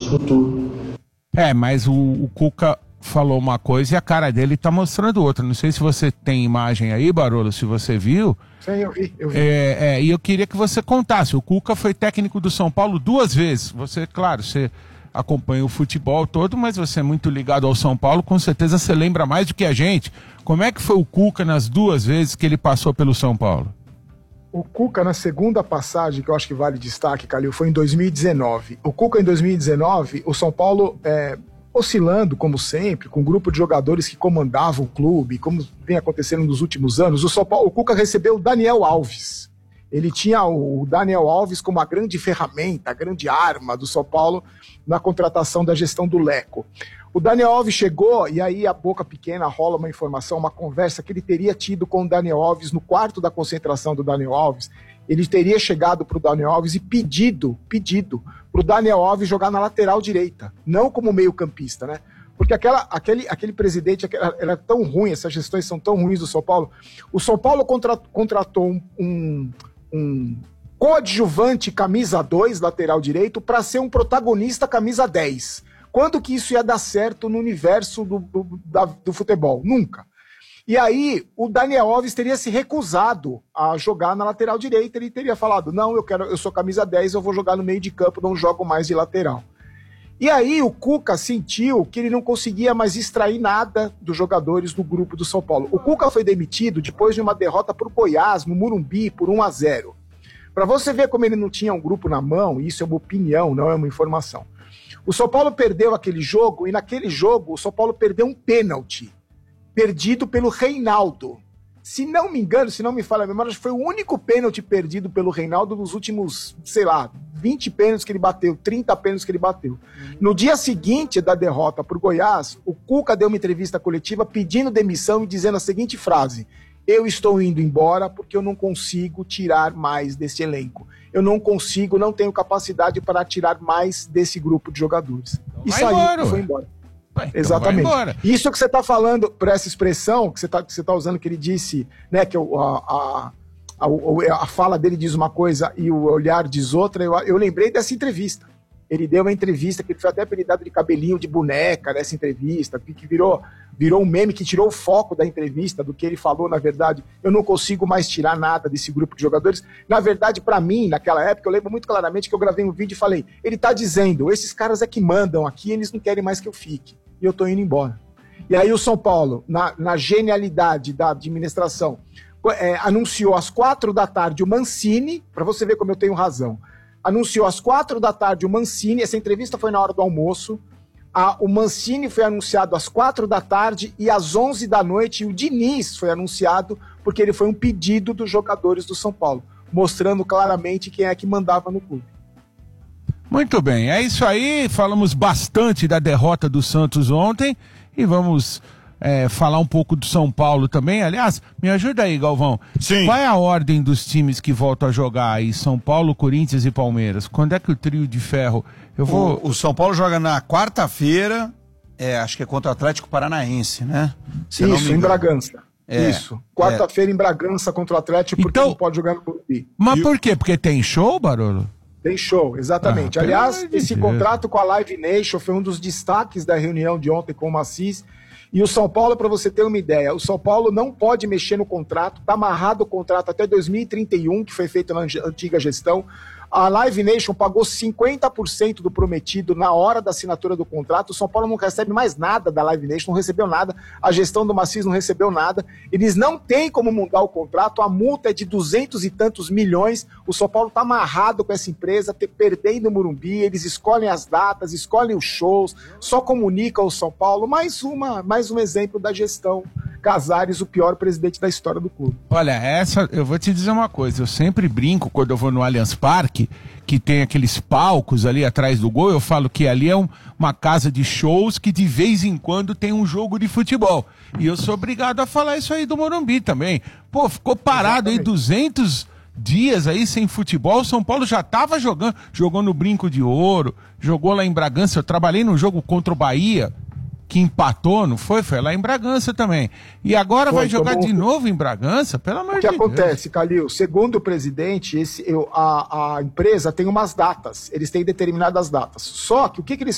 futuro. Mas o Cuca falou uma coisa e a cara dele tá mostrando outra. Não sei se você tem imagem aí, Barolo, se você viu. Sim, eu vi. E eu queria que você contasse. O Cuca foi técnico do São Paulo 2 vezes. Você, claro, você acompanha o futebol todo, mas você é muito ligado ao São Paulo, com certeza você lembra mais do que a gente. Como é que foi o Cuca nas 2 vezes que ele passou pelo São Paulo? O Cuca, na segunda passagem, que eu acho que vale destaque, Calil, foi em 2019. O Cuca, em 2019, o São Paulo, oscilando, como sempre, com um grupo de jogadores que comandavam o clube, como vem acontecendo nos últimos anos, o Cuca recebeu o Daniel Alves. Ele tinha o Daniel Alves como a grande ferramenta, a grande arma do São Paulo na contratação da gestão do Leco. O Daniel Alves chegou, e aí a boca pequena rola uma informação, uma conversa que ele teria tido com o Daniel Alves no quarto da concentração do Daniel Alves. Ele teria chegado para o Daniel Alves e pedido para o Daniel Alves jogar na lateral direita, não como meio campista, né? Porque aquele presidente era tão ruim, essas gestões são tão ruins do São Paulo. O São Paulo contratou um coadjuvante camisa 2, lateral direito, para ser um protagonista camisa 10. Quando que isso ia dar certo no universo do futebol? Nunca. E aí, o Daniel Alves teria se recusado a jogar na lateral direita. Ele teria falado, não, eu sou camisa 10, eu vou jogar no meio de campo, não jogo mais de lateral. E aí, o Cuca sentiu que ele não conseguia mais extrair nada dos jogadores do grupo do São Paulo. O Cuca foi demitido depois de uma derrota para o Goiás, no Morumbi, por 1-0. Para você ver como ele não tinha um grupo na mão, isso é uma opinião, não é uma informação. O São Paulo perdeu aquele jogo, e naquele jogo o São Paulo perdeu um pênalti, perdido pelo Reinaldo. Se não me engano, se não me falha a memória, foi o único pênalti perdido pelo Reinaldo nos últimos, 20 pênaltis que ele bateu, 30 pênaltis que ele bateu. No dia seguinte da derrota para o Goiás, o Cuca deu uma entrevista coletiva pedindo demissão e dizendo a seguinte frase: eu estou indo embora porque eu não consigo tirar mais desse elenco. Eu não consigo, não tenho capacidade para tirar mais desse grupo de jogadores. E saiu, foi embora. Exatamente. Então isso que você está falando, por essa expressão que você tá usando, que ele disse, né, que a fala dele diz uma coisa e o olhar diz outra, eu lembrei dessa entrevista. Ele deu uma entrevista que foi até apelidado de cabelinho de boneca nessa entrevista, que virou um meme que tirou o foco da entrevista, do que ele falou, na verdade. Eu não consigo mais tirar nada desse grupo de jogadores. Na verdade, para mim, naquela época, eu lembro muito claramente que eu gravei um vídeo e falei, ele tá dizendo, esses caras é que mandam aqui, eles não querem mais que eu fique. E eu tô indo embora. E aí o São Paulo, na genialidade da administração, anunciou às 4 da tarde o Mancini, para você ver como eu tenho razão, anunciou às 4 da tarde o Mancini, essa entrevista foi na hora do almoço, o Mancini foi anunciado às 4 da tarde e às 11 da noite, e o Diniz foi anunciado porque ele foi um pedido dos jogadores do São Paulo, mostrando claramente quem é que mandava no clube. Muito bem, é isso aí, falamos bastante da derrota do Santos ontem e vamos falar um pouco do São Paulo também. Aliás, me ajuda aí, Galvão. Sim. Qual é a ordem dos times que voltam a jogar aí? São Paulo, Corinthians e Palmeiras. Quando é que o trio de ferro... O São Paulo joga na quarta-feira, acho que é contra o Atlético Paranaense, né? Isso, em Bragança. Isso. Quarta-feira em Bragança contra o Atlético, porque não pode jogar no Morumbi. Mas por quê? Porque tem show, Barolo? Tem show, exatamente. Aliás, esse contrato com a Live Nation foi um dos destaques da reunião de ontem com o Macis. E o São Paulo, para você ter uma ideia, o São Paulo não pode mexer no contrato, está amarrado o contrato até 2031, que foi feito na antiga gestão. A Live Nation pagou 50% do prometido na hora da assinatura do contrato. O São Paulo não recebe mais nada da Live Nation, não recebeu nada. A gestão do Macis não recebeu nada. Eles não têm como mudar o contrato. A multa é de 200 e tantos milhões. O São Paulo está amarrado com essa empresa, perdendo o Morumbi. Eles escolhem as datas, escolhem os shows, só comunicam o São Paulo. Mais um exemplo da gestão Casares, o pior presidente da história do clube. Olha, eu vou te dizer uma coisa, eu sempre brinco quando eu vou no Allianz Parque, que tem aqueles palcos ali atrás do gol, eu falo que ali é uma casa de shows que de vez em quando tem um jogo de futebol. E eu sou obrigado a falar isso aí do Morumbi também. Pô, ficou parado aí 200 dias aí sem futebol, o São Paulo já tava jogando, jogou no Brinco de Ouro, jogou lá em Bragança, eu trabalhei num jogo contra o Bahia, que empatou, não foi? Foi lá em Bragança também. E agora vai jogar de novo em Bragança? Pelo amor de Deus. O que acontece, Calil? Segundo o presidente, a empresa tem umas datas. Eles têm determinadas datas. Só que o que eles